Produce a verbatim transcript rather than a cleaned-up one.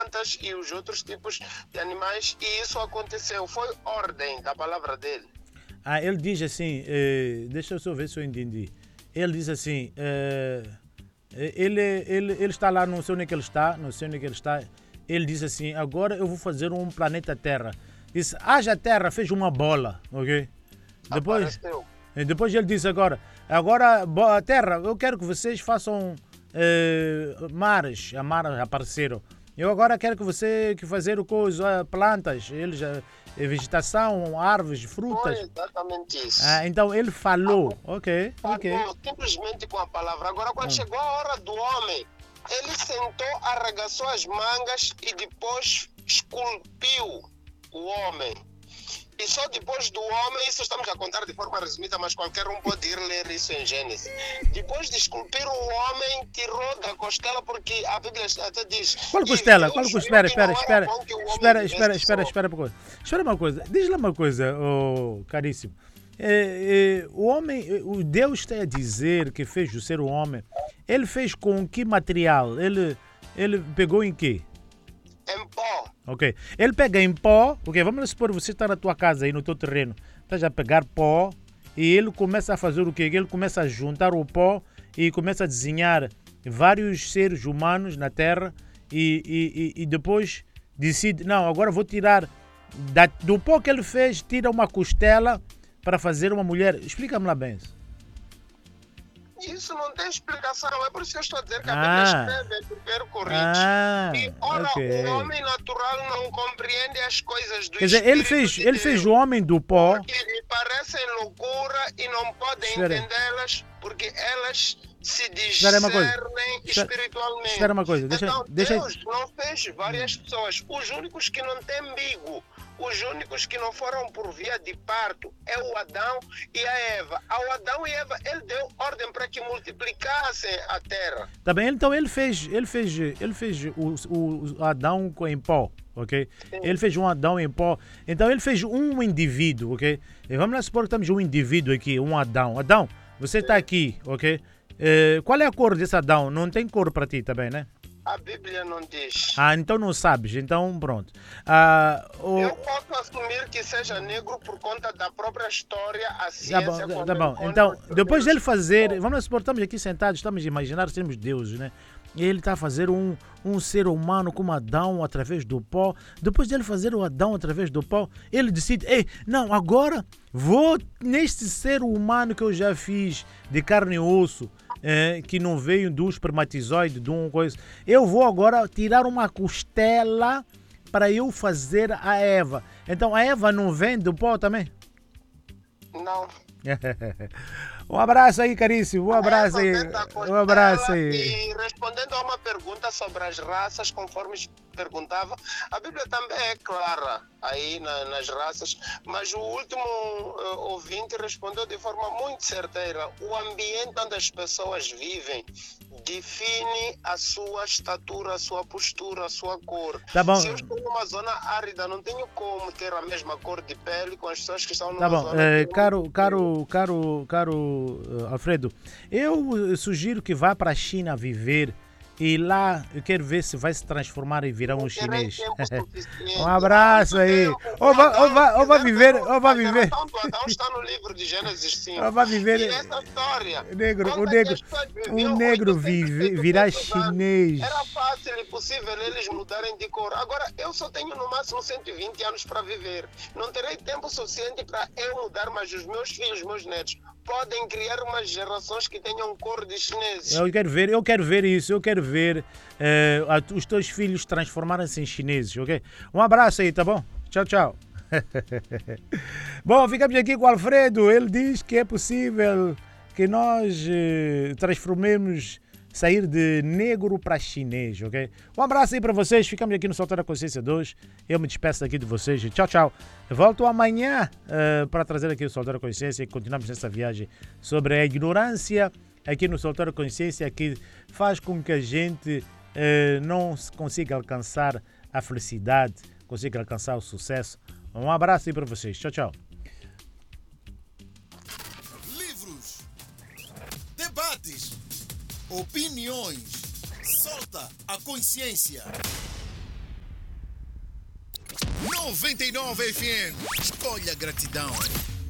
plantas e os outros tipos de animais, e isso aconteceu. Foi ordem da palavra dele. Ah, ele diz assim, eh, deixa eu só ver se eu entendi. Ele diz assim, eh, ele, ele, ele está lá, não sei onde é que ele está, não sei onde é que ele está. Ele diz assim, agora eu vou fazer um planeta Terra. Disse, haja Terra, fez uma bola, ok? Depois, Apareceu. depois ele disse agora, agora a Terra, eu quero que vocês façam eh, mares, a mares apareceram. Eu agora quero que você que fazer o coisa, plantas, eles, vegetação, árvores, frutas. Foi exatamente isso. Ah, então ele falou, ok, ok. Falou simplesmente com a palavra. Agora, quando Hum. chegou a hora do homem, ele sentou, arregaçou as mangas e depois esculpiu o homem. E só depois do homem, isso estamos a contar de forma resumida, mas qualquer um pode ir ler isso em Gênesis. Depois de esculpir o homem, tirou da costela, porque a Bíblia até diz... Qual costela? Qual costela? Espera, espera, espera, espera, espera, espera uma coisa. Espera uma coisa. Diz lá uma coisa, oh, caríssimo. É, é, o homem, o Deus está a dizer que fez o ser o homem. Ele fez com que material? Ele, ele pegou em quê? Em pó. Ok. Ele pega em pó, ok, vamos supor você está na tua casa aí, no teu terreno, estás a pegar pó e ele começa a fazer o quê? Ele começa a juntar o pó e começa a desenhar vários seres humanos na Terra e, e, e, e depois decide, não, agora vou tirar da, do pó que ele fez, tira uma costela para fazer uma mulher. Explica-me lá bem isso. Isso não tem explicação, é por isso que eu estou a dizer que a Ah. Bíblia escreve em primeiro Coríntios. Ah, E ora, ok. o homem natural não compreende as coisas do Quer dizer, ele Espírito fez, de ele Deus, fez o homem do pó. porque lhe parecem loucura e não podem Espera aí. entendê-las porque elas se Espera aí uma coisa. discernem Espera- espiritualmente. espera uma coisa, deixa- Então, deixa- Deus não fez várias pessoas. Os únicos que não têm umbigo, os únicos que não foram por via de parto é o Adão e a Eva. Ao Adão e Eva, ele deu ordem para que multiplicassem a terra. Tá bem? Então ele fez, ele fez, ele fez o, o, o Adão em pó, ok? Ele fez um Adão em pó. Então ele fez um indivíduo, ok? E vamos lá supor que temos um indivíduo aqui, um Adão. Adão, você está aqui, ok? Eh, qual é a cor desse Adão? Não tem cor para ti, tá bem, né? A Bíblia não diz. Ah, então não sabes. Então pronto. Ah, o... Eu posso assumir que seja negro por conta da própria história, a Tá ciência... bom, quando tá bom. encontra Então, os depois dele primeiros- fazer, vamos lá supor, estamos aqui sentados, estamos a imaginar sermos deuses, né? E ele está a fazer um, um ser humano como Adão através do pó. Depois dele fazer o Adão através do pó, ele decide, ei, não, agora vou neste ser humano que eu já fiz de carne e osso, eh, que não veio do espermatozoide, de uma coisa, eu vou agora tirar uma costela para eu fazer a Eva. Então a Eva não vem do pó também? Não. Um abraço aí, caríssimo. Um abraço Essa aí. vem da Um abraço costela. aí. E respondendo a uma pergunta sobre as raças, conforme perguntava, a Bíblia também é clara aí na, nas raças, mas o último uh, ouvinte respondeu de forma muito certeira. O ambiente onde as pessoas vivem define a sua estatura, a sua postura, a sua cor. Tá bom. Se eu estou numa zona árida, não tenho como ter a mesma cor de pele com as pessoas que estão numa Tá bom. zona... Eh, que- caro, caro, caro, caro eh, Alfredo, eu eh, sugiro que vá para a China viver e lá eu quero ver se vai se transformar e virar um Terei chinês. tempo suficiente. Um abraço aí. Muito tempo. Ou vai, ou vai, ou vai A viver, geração- ou vai a viver. geração do Adão está no livro de Gênesis cinco. Ou vai viver. E essa história. Negro, o conta que negro, as pessoas um viviam negro oitocentos, vive, virá oitocentos anos. chinês. Era fácil e possível eles mudarem de cor. Agora, eu só tenho no máximo cento e vinte anos para viver. Não terei tempo suficiente para eu mudar, mas os meus filhos, meus netos, podem criar umas gerações que tenham cor de chineses. Eu quero ver, eu quero ver isso, eu quero ver eh, a- os teus filhos transformarem-se em chineses, ok? Um abraço aí, tá bom? Tchau, tchau. Bom, ficamos aqui com o Alfredo. Ele diz que é possível que nós eh, transformemos, sair de negro para chinês, ok? Um abraço aí para vocês. Ficamos aqui no Soltar a Consciência dois. Eu me despeço aqui de vocês. Tchau, tchau. Volto amanhã eh, para trazer aqui o Soltar a Consciência e continuamos nessa viagem sobre a ignorância aqui no Soltar a Consciência, que faz com que a gente eh, não se consiga alcançar a felicidade, consiga alcançar o sucesso. Um abraço aí para vocês. Tchau, tchau. Livros, debates, opiniões. Solta a consciência. noventa e nove F M. Escolha gratidão.